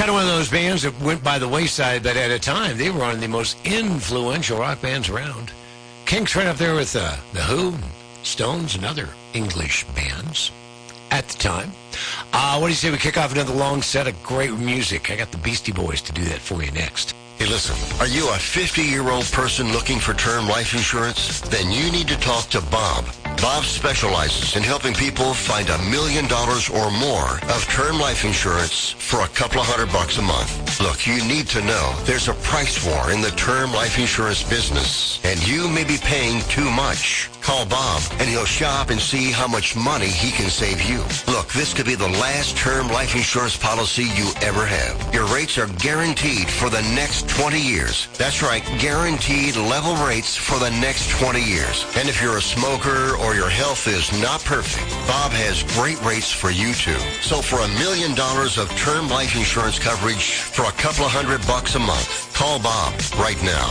kind of one of those bands that went by the wayside, but at a time, they were one of the most influential rock bands around. Kinks right up there with The Who, Stones, and other English bands at the time. What do you say we kick off another long set of great music? I got the Beastie Boys to do that for you next. Hey, listen, are you a 50-year-old person looking for term life insurance? Then you need to talk to Bob. Bob specializes in helping people find $1 million or more of term life insurance for a couple of $100 a month. Look, you need to know there's a price war in the term life insurance business, and you may be paying too much. Call Bob, and he'll shop and see how much money he can save you. Look, this could be the last term life insurance policy you ever have. Your rates are guaranteed for the next 20 years. That's right, guaranteed level rates for the next 20 years. And if you're a smoker or your health is not perfect, Bob has great rates for you too. So for $1 million of term life insurance coverage for a couple of $100 a month, call Bob right now.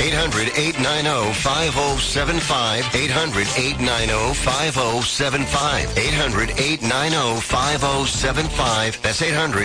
800-890-5075. 800-890-5075. 800-890-5075. That's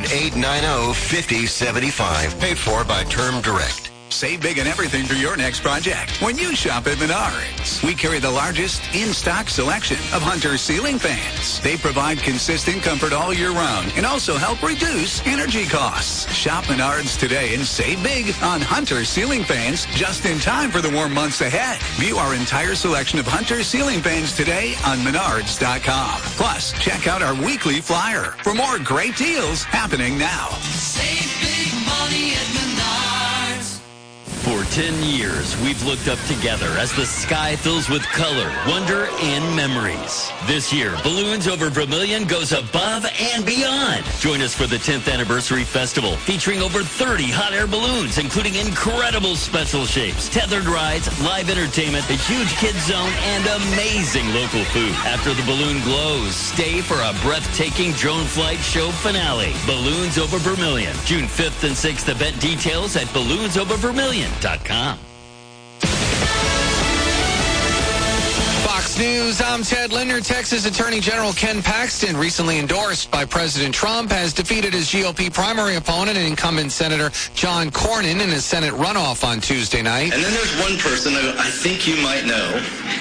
800-890-5075. Paid for by Term Direct. Save big on everything for your next project when you shop at Menards. We carry the largest in-stock selection of Hunter ceiling fans. They provide consistent comfort all year round and also help reduce energy costs. Shop Menards today and save big on Hunter ceiling fans just in time for the warm months ahead. View our entire selection of Hunter ceiling fans today on Menards.com. Plus, check out our weekly flyer for more great deals happening now. Save big money at Menards. For 10 years, we've looked up together as the sky fills with color, wonder, and memories. This year, Balloons Over Vermilion goes above and beyond. Join us for the 10th Anniversary Festival, featuring over 30 hot air balloons, including incredible special shapes, tethered rides, live entertainment, a huge kids zone, and amazing local food. After the balloon glows, stay for a breathtaking drone flight show finale. Balloons Over Vermilion, June 5th and 6th. Event details at balloonsoververmilion.com. Fox News, I'm Ted Linder. Texas Attorney General Ken Paxton, recently endorsed by President Trump, has defeated his GOP primary opponent and incumbent Senator John Cornyn in a Senate runoff on Tuesday night. And then there's one person who I think you might know.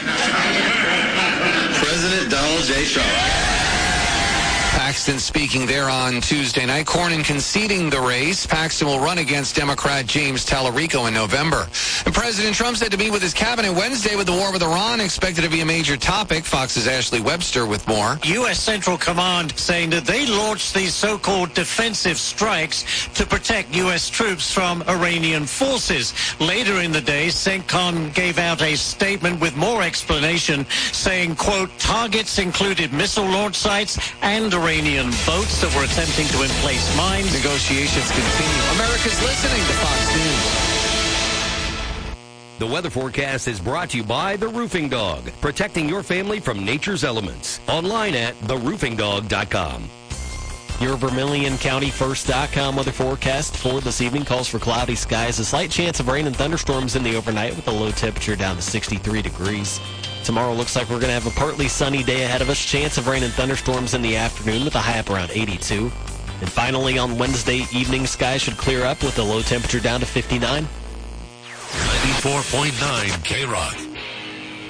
President Donald J. Trump. Paxton speaking there on Tuesday night. Cornyn conceding the race. Paxton will run against Democrat James Tallarico in November. And President Trump said to meet with his cabinet Wednesday with the war with Iran expected to be a major topic. Fox's Ashley Webster with more. U.S. Central Command saying that they launched these so-called defensive strikes to protect U.S. troops from Iranian forces. Later in the day, CENTCOM gave out a statement with more explanation saying, quote, targets included missile launch sites and Iranian boats that were attempting to emplace mines. Negotiations continue. America's listening to Fox News. The weather forecast is brought to you by The Roofing Dog, protecting your family from nature's elements. Online at theroofingdog.com. Your VermilionCountyFirst.com weather forecast for this evening calls for cloudy skies, a slight chance of rain and thunderstorms in the overnight with a low temperature down to 63 degrees. Tomorrow looks like we're going to have a partly sunny day ahead of us, chance of rain and thunderstorms in the afternoon with a high up around 82. And finally on Wednesday evening, skies should clear up with a low temperature down to 59. 94.9 K-Rock.